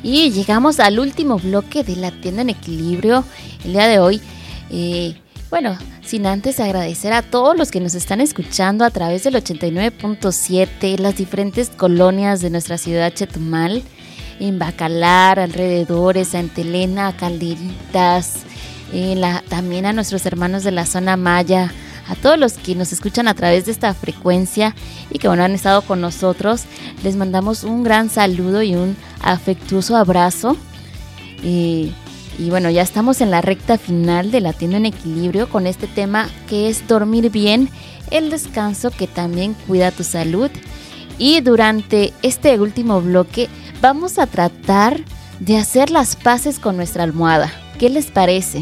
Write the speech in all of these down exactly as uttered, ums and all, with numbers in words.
Y llegamos al último bloque de La Tienda en Equilibrio el día de hoy. Eh, bueno, sin antes agradecer a todos los que nos están escuchando a través del ochenta y nueve punto siete, las diferentes colonias de nuestra ciudad Chetumal, en Bacalar, alrededores, a Entelena, a Calderitas, eh, la, también a nuestros hermanos de la zona Maya, a todos los que nos escuchan a través de esta frecuencia y que bueno, han estado con nosotros. Les mandamos un gran saludo y un afectuoso abrazo. Eh, y bueno, ya estamos en la recta final de La Tienda en Equilibrio con este tema que es dormir bien, el descanso que también cuida tu salud. Y durante este último bloque vamos a tratar de hacer las paces con nuestra almohada. ¿Qué les parece?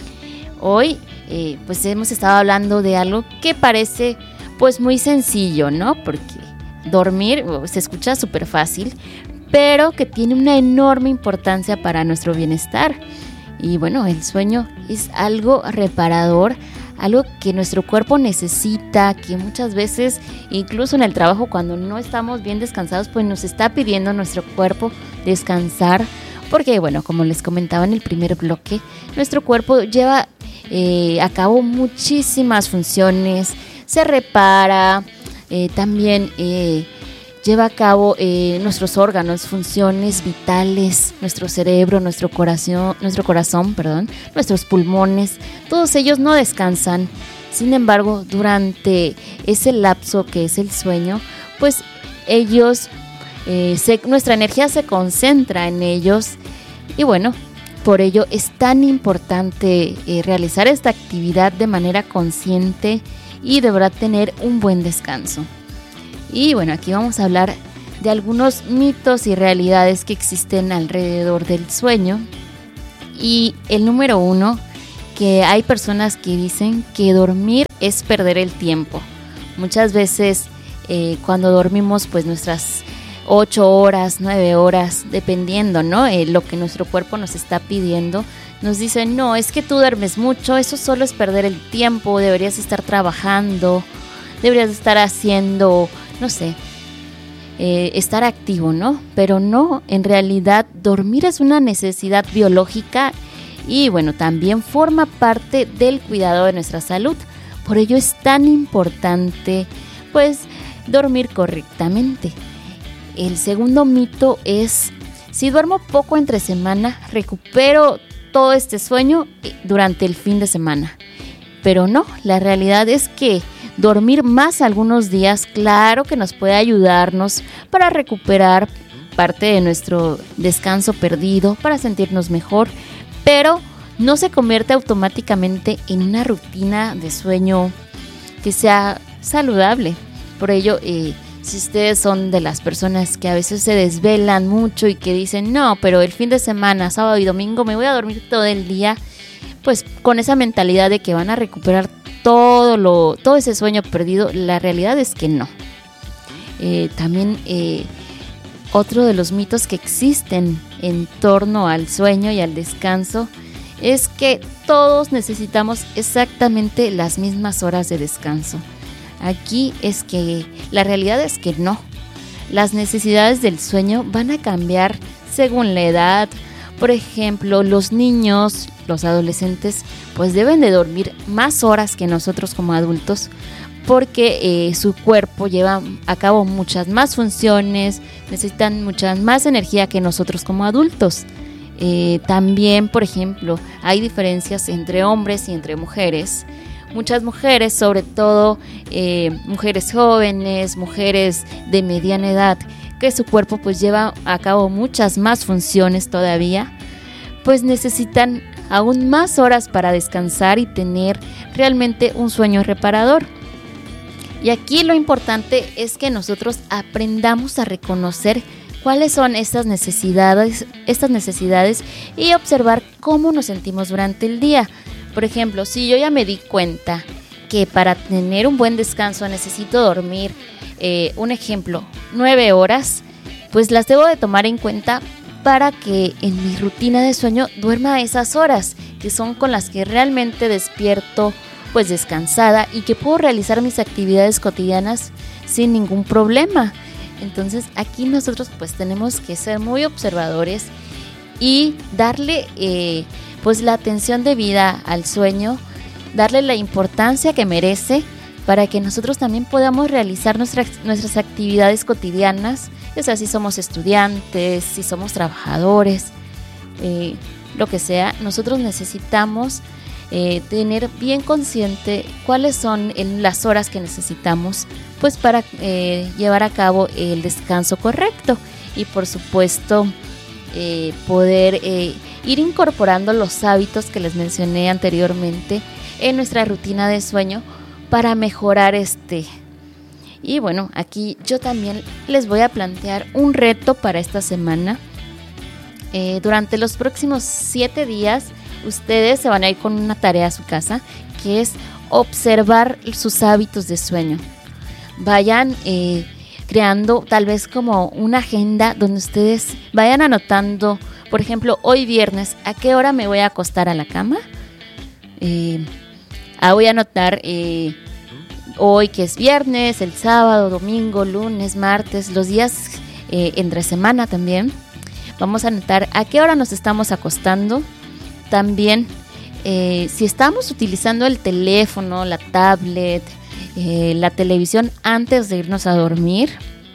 Hoy eh, pues hemos estado hablando de algo que parece pues muy sencillo, ¿no? Porque dormir se escucha súper fácil, pero que tiene una enorme importancia para nuestro bienestar. Y bueno, el sueño es algo reparador, algo que nuestro cuerpo necesita, que muchas veces, incluso en el trabajo, cuando no estamos bien descansados, pues nos está pidiendo nuestro cuerpo descansar. Porque bueno, como les comentaba en el primer bloque, nuestro cuerpo lleva eh, a cabo muchísimas funciones, se repara, eh, también eh, lleva a cabo eh, nuestros órganos, funciones vitales, nuestro cerebro, nuestro corazón, nuestro corazón, perdón, nuestros pulmones, todos ellos no descansan. Sin embargo, durante ese lapso que es el sueño, pues ellos, eh, se, nuestra energía se concentra en ellos y bueno, por ello es tan importante eh, realizar esta actividad de manera consciente y deberá tener un buen descanso. Y bueno, aquí vamos a hablar de algunos mitos y realidades que existen alrededor del sueño. Y el número uno, que hay personas que dicen que dormir es perder el tiempo. Muchas veces eh, cuando dormimos pues nuestras ocho horas, nueve horas, dependiendo, ¿no? Eh, lo que nuestro cuerpo nos está pidiendo, nos dicen, no, es que tú duermes mucho, eso solo es perder el tiempo, deberías estar trabajando, deberías estar haciendo, no sé, eh, estar activo, ¿no? Pero no, en realidad dormir es una necesidad biológica y bueno, también forma parte del cuidado de nuestra salud. Por ello es tan importante, pues, dormir correctamente. El segundo mito es, si duermo poco entre semana, recupero todo este sueño durante el fin de semana. Pero no, la realidad es que dormir más algunos días, claro que nos puede ayudarnos para recuperar parte de nuestro descanso perdido, para sentirnos mejor, pero no se convierte automáticamente en una rutina de sueño que sea saludable. Por ello, eh, si ustedes son de las personas que a veces se desvelan mucho y que dicen, no, pero el fin de semana, sábado y domingo, me voy a dormir todo el día, pues con esa mentalidad de que van a recuperar todo lo, todo ese sueño perdido, la realidad es que no. Eh, también eh, otro de los mitos que existen en torno al sueño y al descanso es que todos necesitamos exactamente las mismas horas de descanso. Aquí es que la realidad es que no. Las necesidades del sueño van a cambiar según la edad. Por ejemplo, los niños, los adolescentes, pues deben de dormir más horas que nosotros como adultos porque eh, su cuerpo lleva a cabo muchas más funciones, necesitan mucha más energía que nosotros como adultos. Eh, también, por ejemplo, hay diferencias entre hombres y entre mujeres. Muchas mujeres, sobre todo eh, mujeres jóvenes, mujeres de mediana edad, que su cuerpo pues lleva a cabo muchas más funciones todavía, pues necesitan aún más horas para descansar y tener realmente un sueño reparador. Y aquí lo importante es que nosotros aprendamos a reconocer cuáles son estas necesidades, estas necesidades y observar cómo nos sentimos durante el día. Por ejemplo, si yo ya me di cuenta que para tener un buen descanso necesito dormir, eh, un ejemplo, nueve horas, pues las debo de tomar en cuenta para que en mi rutina de sueño duerma esas horas, que son con las que realmente despierto pues descansada y que puedo realizar mis actividades cotidianas sin ningún problema. Entonces aquí nosotros pues tenemos que ser muy observadores y darle eh, pues la atención debida al sueño, darle la importancia que merece para que nosotros también podamos realizar nuestras, nuestras actividades cotidianas, o sea, si somos estudiantes, si somos trabajadores, eh, lo que sea, nosotros necesitamos eh, tener bien consciente cuáles son el, las horas que necesitamos pues para eh, llevar a cabo el descanso correcto y por supuesto eh, poder eh, ir incorporando los hábitos que les mencioné anteriormente en nuestra rutina de sueño para mejorar este. Y bueno, aquí yo también les voy a plantear un reto para esta semana. Eh, durante los próximos siete días, ustedes se van a ir con una tarea a su casa, que es observar sus hábitos de sueño. Vayan eh, creando tal vez como una agenda donde ustedes vayan anotando, por ejemplo, hoy viernes, ¿a qué hora me voy a acostar a la cama? Eh, ah, voy a anotar eh, hoy que es viernes, el sábado, domingo, lunes, martes, los días eh, entre semana también. Vamos a anotar a qué hora nos estamos acostando. También eh, si estamos utilizando el teléfono, la tablet, eh, la televisión antes de irnos a dormir.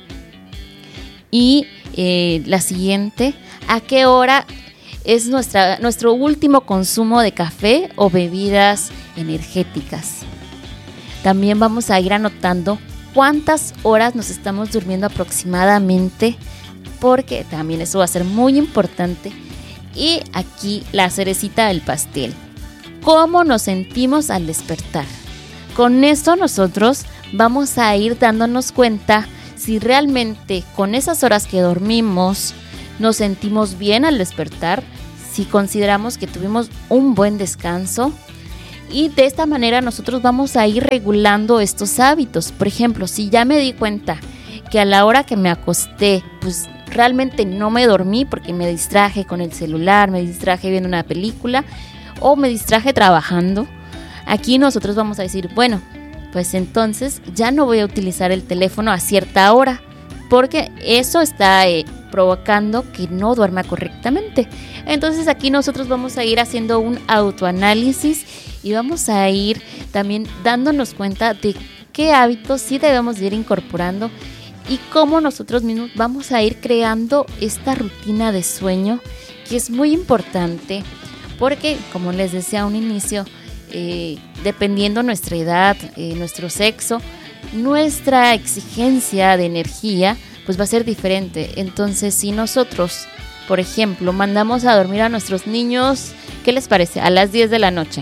Y eh, la siguiente, a qué hora es nuestra, nuestro último consumo de café o bebidas energéticas. También vamos a ir anotando cuántas horas nos estamos durmiendo aproximadamente, porque también eso va a ser muy importante. Y aquí la cerecita del pastel, ¿cómo nos sentimos al despertar? Con esto nosotros vamos a ir dándonos cuenta si realmente con esas horas que dormimos nos sentimos bien al despertar, si consideramos que tuvimos un buen descanso. Y de esta manera nosotros vamos a ir regulando estos hábitos. Por ejemplo, si ya me di cuenta que a la hora que me acosté, pues realmente no me dormí porque me distraje con el celular, me distraje viendo una película o me distraje trabajando, aquí nosotros vamos a decir, bueno, pues entonces ya no voy a utilizar el teléfono a cierta hora porque eso está eh, provocando que no duerma correctamente. Entonces aquí nosotros vamos a ir haciendo un autoanálisis y vamos a ir también dándonos cuenta de qué hábitos sí debemos de ir incorporando y cómo nosotros mismos vamos a ir creando esta rutina de sueño, que es muy importante porque, como les decía a un inicio, eh, dependiendo nuestra edad, eh, nuestro sexo, nuestra exigencia de energía pues va a ser diferente. Entonces, si nosotros, por ejemplo, mandamos a dormir a nuestros niños, ¿qué les parece? A las diez de la noche.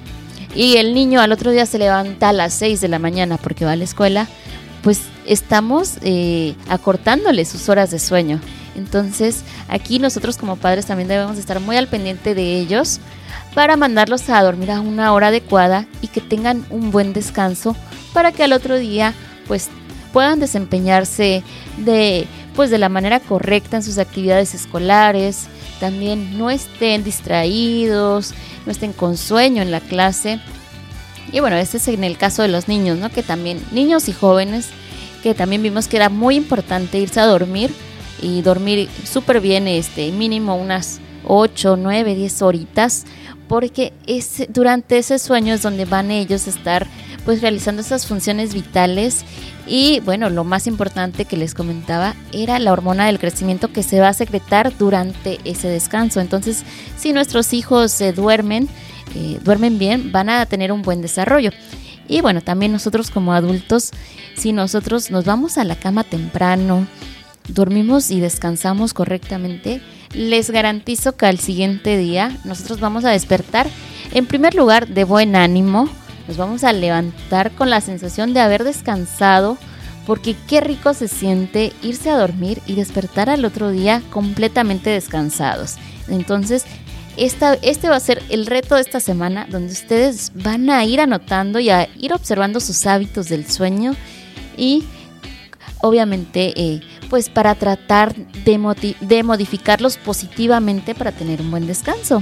Y el niño al otro día se levanta a las seis de la mañana porque va a la escuela, pues estamos eh, acortándole sus horas de sueño. Entonces, aquí nosotros como padres también debemos estar muy al pendiente de ellos para mandarlos a dormir a una hora adecuada y que tengan un buen descanso para que al otro día pues puedan desempeñarse de, pues, de la manera correcta en sus actividades escolares, también no estén distraídos, no estén con sueño en la clase. Y bueno, este es en el caso de los niños, ¿no? Que también, niños y jóvenes, que también vimos que era muy importante irse a dormir y dormir súper bien, este, mínimo unas ocho, nueve, diez horitas, porque es, durante ese sueño es donde van ellos a estar pues realizando esas funciones vitales. Y bueno, lo más importante que les comentaba era la hormona del crecimiento que se va a secretar durante ese descanso. Entonces, si nuestros hijos se duermen, eh, duermen bien, van a tener un buen desarrollo. Y bueno, también nosotros como adultos, si nosotros nos vamos a la cama temprano, dormimos y descansamos correctamente, les garantizo que al siguiente día nosotros vamos a despertar en primer lugar de buen ánimo. Nos vamos a levantar con la sensación de haber descansado, porque qué rico se siente irse a dormir y despertar al otro día completamente descansados. Entonces, esta, este va a ser el reto de esta semana, donde ustedes van a ir anotando y a ir observando sus hábitos del sueño y obviamente eh, pues para tratar de, modi- de modificarlos positivamente para tener un buen descanso.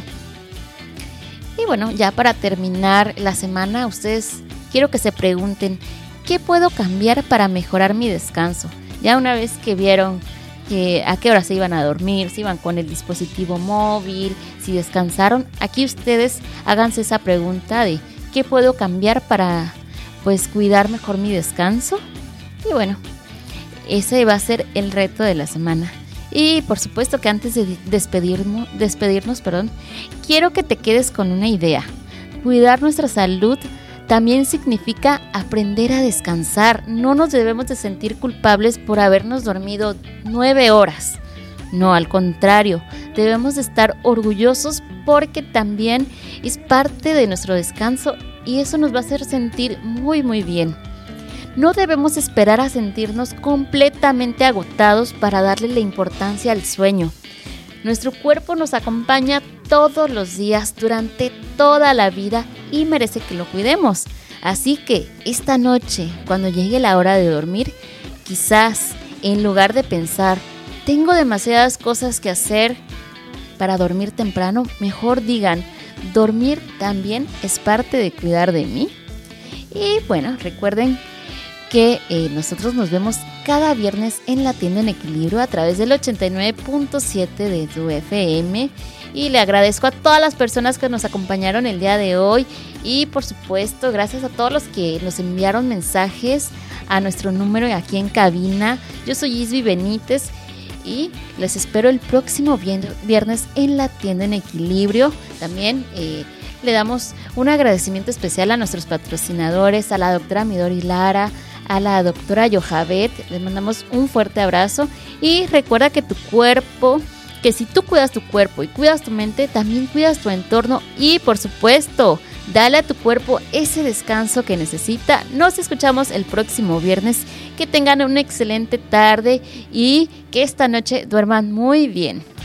Y bueno, ya para terminar la semana, ustedes quiero que se pregunten, ¿qué puedo cambiar para mejorar mi descanso? Ya una vez que vieron que a qué hora se iban a dormir, si iban con el dispositivo móvil, si descansaron, aquí ustedes háganse esa pregunta de ¿qué puedo cambiar para pues cuidar mejor mi descanso? Y bueno, ese va a ser el reto de la semana. Y por supuesto que antes de despedirnos, despedirnos, perdón, quiero que te quedes con una idea. Cuidar nuestra salud también significa aprender a descansar. No nos debemos de sentir culpables por habernos dormido nueve horas. No, al contrario, debemos de estar orgullosos porque también es parte de nuestro descanso y eso nos va a hacer sentir muy muy bien. No debemos esperar a sentirnos completamente agotados para darle la importancia al sueño. Nuestro cuerpo nos acompaña todos los días durante toda la vida y merece que lo cuidemos. Así que esta noche, cuando llegue la hora de dormir, quizás en lugar de pensar, tengo demasiadas cosas que hacer para dormir temprano, mejor digan, dormir también es parte de cuidar de mí. Y bueno, recuerden que eh, nosotros nos vemos cada viernes en La Tienda en Equilibrio a través del ochenta y nueve punto siete de tu F M y le agradezco a todas las personas que nos acompañaron el día de hoy y por supuesto gracias a todos los que nos enviaron mensajes a nuestro número aquí en cabina. Yo soy Isby Benítez y les espero el próximo viernes en La Tienda en Equilibrio. También eh, le damos un agradecimiento especial a nuestros patrocinadores, a la doctora Midori Lara, a la doctora Yojavet, les mandamos un fuerte abrazo y recuerda que tu cuerpo, que si tú cuidas tu cuerpo y cuidas tu mente, también cuidas tu entorno y por supuesto, dale a tu cuerpo ese descanso que necesita. Nos escuchamos el próximo viernes, que tengan una excelente tarde y que esta noche duerman muy bien.